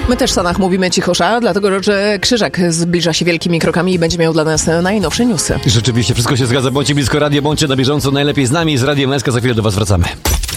My też w Stanach mówimy cichosza, dlatego że Krzyżak zbliża się wielkimi krokami i będzie miał dla nas najnowsze newsy. Rzeczywiście, wszystko się zgadza. Bądźcie blisko radia, bądźcie na bieżąco, najlepiej z nami, z Radiem SK. Za chwilę do was wracamy.